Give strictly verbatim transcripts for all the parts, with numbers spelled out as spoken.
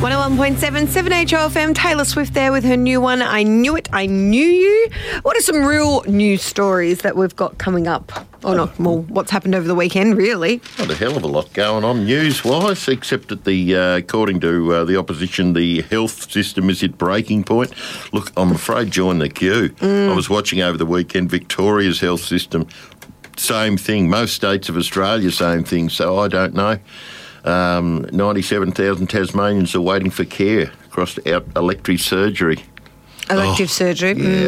one oh one point seven, seven H O F M, Taylor Swift there with her new one, I Knew It, I Knew You. What are some real news stories that we've got coming up? Or not, well, what's happened over the weekend, really? Not a hell of a lot going on news-wise, except that the, uh, according to uh, the opposition, the health system is at breaking point. Look, I'm afraid join the queue. Mm. I was watching over the weekend Victoria's health system, same thing. Most states of Australia, same thing, so I don't know. Um, ninety-seven thousand Tasmanians are waiting for care across out electric surgery. Elective oh, surgery. Yeah.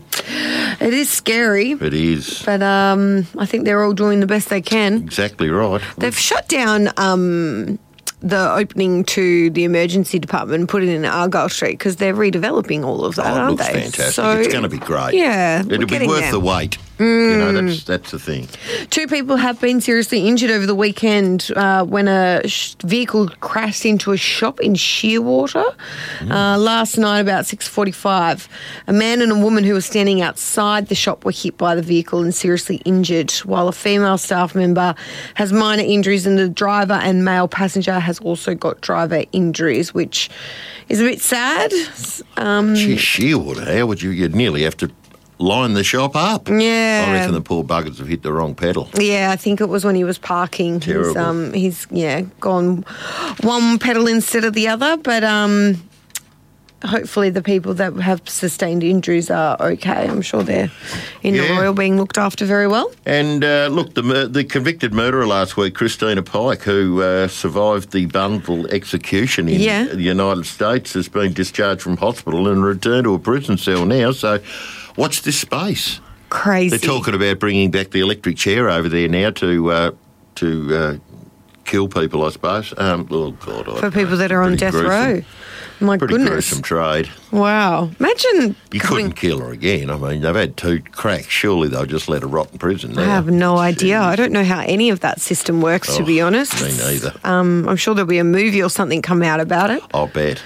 Mm. It is scary. It is. But um, I think they're all doing the best they can. Exactly right. They've shut down um, the opening to the emergency department and put it in Argyle Street because they're redeveloping all of that, oh, it aren't looks they? fantastic. So, it's going to be great. Yeah. It'll be worth there. the wait. Mm. You know, that's that's the thing. Two people have been seriously injured over the weekend uh, when a sh- vehicle crashed into a shop in Shearwater. Mm. Uh, last night about six forty-five, a man and a woman who were standing outside the shop were hit by the vehicle and seriously injured, while a female staff member has minor injuries and the driver and male passenger has also got driver injuries, which is a bit sad. Um, Gee, Shearwater, how would you, you'd nearly have to line the shop up. Yeah. I reckon the poor buggers have hit the wrong pedal. Yeah, I think it was when he was parking. Terrible. He's, um, he's yeah, gone one pedal instead of the other, but um, hopefully the people that have sustained injuries are okay. I'm sure they're in Yeah. the Royal being looked after very well. And uh, look, the mur- the convicted murderer last week, Christina Pike, who uh, survived the Bunville execution in Yeah. the United States, has been discharged from hospital and returned to a prison cell now. So watch this space. Crazy. They're talking about bringing back the electric chair over there now to uh, to uh, kill people, I suppose. Um, oh, God. For people that are on death gruesome. row. My Pretty goodness. gruesome trade. Wow. Imagine You coming- couldn't kill her again. I mean, they've had two cracks. Surely they'll just let her rot in prison now. I have no idea. I don't know how any of that system works, to Oh, be honest. me neither. Um, I'm sure there'll be a movie or something come out about it. I'll bet.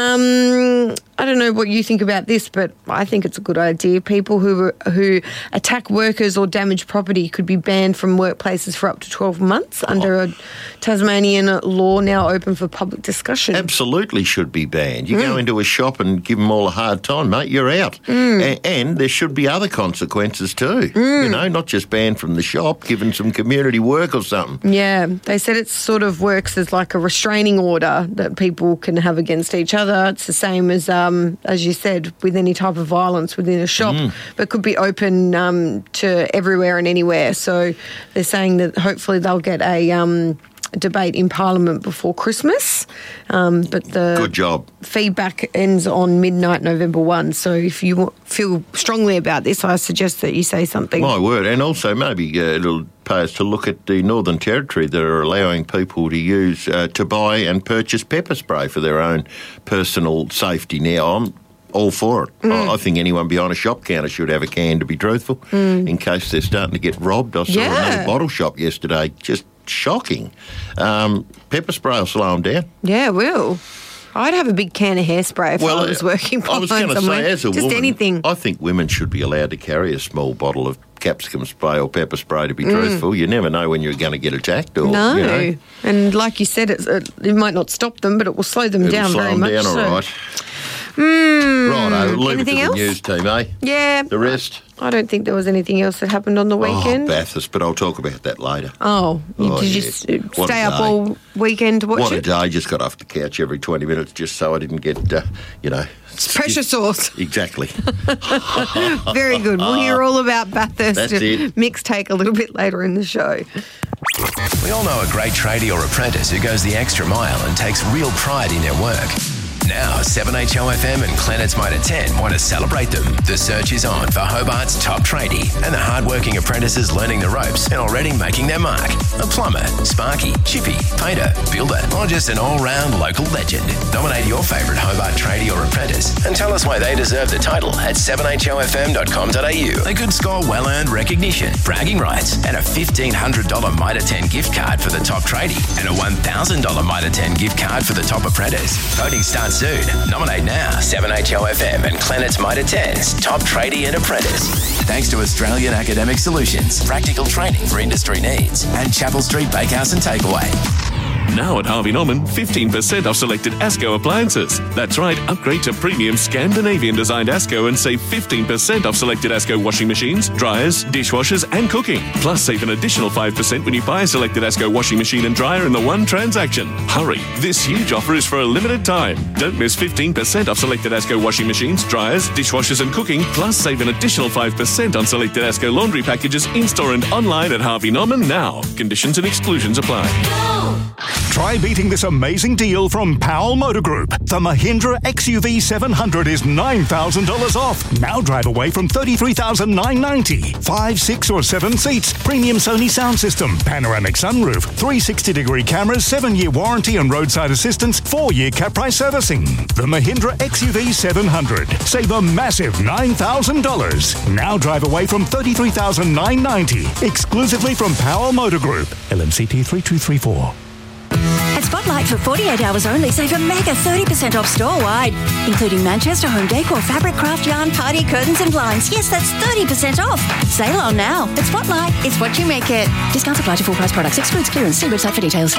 Um, I don't know what you think about this, but I think it's a good idea. People who who attack workers or damage property could be banned from workplaces for up to twelve months under Oh. a Tasmanian law now open for public discussion. Absolutely should be banned. You Mm. go into a shop and give them all a hard time, mate, you're out. Mm. A- and there should be other consequences too. You know, not just banned from the shop, given some community work or something. Yeah, they said it sort of works as like a restraining order that people can have against each other. It's the same as, um, as you said, with any type of violence within a shop, Mm. but could be open um, to everywhere and anywhere. So they're saying that hopefully they'll get a um, debate in Parliament before Christmas. Um, but the Good job. feedback ends on midnight November first. So if you wa- feel strongly about this, I suggest that you say something. My word. And also maybe uh, it'll pay us to look at the Northern Territory that are allowing people to use, uh, to buy and purchase pepper spray for their own personal safety. Now, I'm all for it. Mm. I, I think anyone behind a shop counter should have a can, to be truthful, Mm. in case they're starting to get robbed. I saw Yeah. another bottle shop yesterday, just shocking. Um, pepper spray will slow them down. Yeah, it will. I'd have a big can of hairspray if I was working I was behind going to somewhere. say, as a Just woman, anything. I think women should be allowed to carry a small bottle of capsicum spray or pepper spray, to be Mm. truthful. You never know when you're going to get attacked. Or, No. you know, And like you said, it's, it, it might not stop them, but it will slow them it'll down slow very them much. down so. all right. Mm, Righto, leave anything it to else? the news team, eh? Yeah. The rest? I don't think there was anything else that happened on the weekend. Oh, Bathurst, but I'll talk about that later. Oh, you- Oh, did you yeah. s- What a stay up day. all weekend to watch What a it? day. Just got off the couch every twenty minutes just so I didn't get, uh, you know... It's pressure sauce. Exactly. Very good. We'll hear all about Bathurst That's it. mixtape a little bit later in the show. We all know a great tradie or apprentice who goes the extra mile and takes real pride in their work. Now, seven H O F M and Planet's Mitre ten want to celebrate them. The search is on for Hobart's top tradie and the hard-working apprentices learning the ropes and already making their mark. A plumber, sparky, chippy, painter, builder, or just an all-round local legend. Nominate your favourite Hobart tradie or apprentice and tell us why they deserve the title at seven h o f m dot com dot a u. They could score well-earned recognition, bragging rights, and a fifteen hundred dollars Mitre ten gift card for the top tradie and a one thousand dollars Mitre ten gift card for the top apprentice. Voting starts soon. Nominate now. seven H O F M and Planet's Mitre ten's top tradie and apprentice. Thanks to Australian Academic Solutions, practical training for industry needs, and Chapel Street Bakehouse and Takeaway. Now at Harvey Norman, fifteen percent off selected Asco appliances. That's right, upgrade to premium Scandinavian-designed Asco and save fifteen percent off selected Asco washing machines, dryers, dishwashers and cooking. Plus, save an additional five percent when you buy a selected Asco washing machine and dryer in the one transaction. Hurry, this huge offer is for a limited time. Don't miss fifteen percent off selected Asco washing machines, dryers, dishwashers and cooking. Plus, save an additional five percent on selected Asco laundry packages in-store and online at Harvey Norman now. Conditions and exclusions apply. Try beating this amazing deal from Powell Motor Group. The Mahindra X U V seven hundred is nine thousand dollars off. Now drive away from thirty-three thousand nine hundred ninety dollars. Five, six or seven seats, premium Sony sound system, panoramic sunroof, three sixty degree cameras, seven-year warranty and roadside assistance, four-year cap price servicing. The Mahindra X U V seven hundred. Save a massive nine thousand dollars. Now drive away from thirty-three thousand nine hundred ninety dollars. Exclusively from Powell Motor Group. L M C T three two three four. At Spotlight for forty-eight hours only, save a mega thirty percent off store-wide, including Manchester home decor, fabric, craft yarn, party curtains and blinds. Yes, that's thirty percent off. Sale on now. At Spotlight, it's what you make it. Discounts apply to full price products. Excludes clearance. See website for details.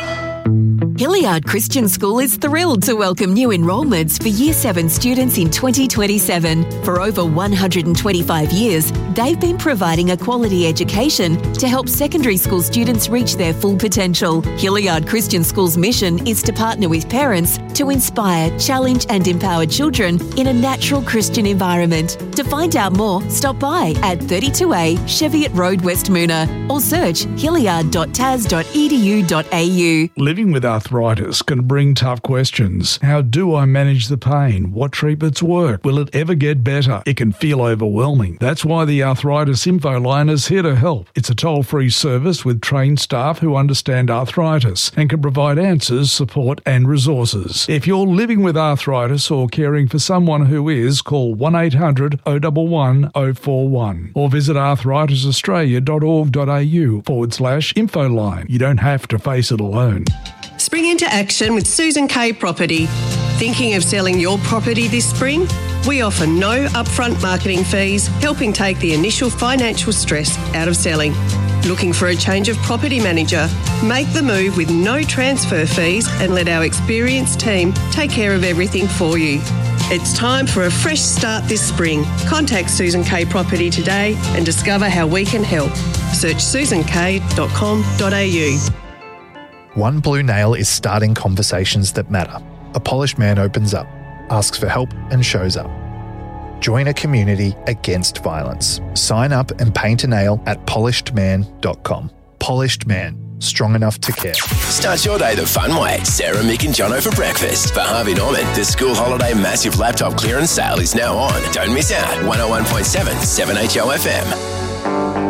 Hilliard Christian School is thrilled to welcome new enrolments for Year seven students in twenty twenty-seven. For over one hundred twenty-five years, they've been providing a quality education to help secondary school students reach their full potential. Hilliard Christian School's mission is to partner with parents to inspire, challenge and empower children in a natural Christian environment. To find out more, stop by at thirty-two A Cheviot Road, West Moona, or search hilliard dot t a s dot e d u dot a u. Living with arthritis can bring tough questions. How do I manage the pain? What treatments work? Will it ever get better? It can feel overwhelming. That's why the Arthritis Info Line is here to help. It's a toll-free service with trained staff who understand arthritis and can provide answers, support and resources. If you're living with arthritis or caring for someone who is, call one eight hundred oh one one oh four one or visit arthritis australia dot org dot a u forward slash info line. You don't have to face it alone. Spring into action with Susan Kay Property. Thinking of selling your property this spring? We offer no upfront marketing fees, helping take the initial financial stress out of selling. Looking for a change of property manager? Make the move with no transfer fees and let our experienced team take care of everything for you. It's time for a fresh start this spring. Contact Susan Kay Property today and discover how we can help. Search susan kay dot com dot a u. One Blue Nail is starting conversations that matter. A polished man opens up, asks for help and shows up. Join a community against violence. Sign up and paint a nail at polished man dot com. Polished Man. Strong enough to care. Start your day the fun way. Sarah, Mick and Jono for breakfast. For Harvey Norman, the school holiday massive laptop clearance sale is now on. Don't miss out. one oh one point seven, seven H O F M.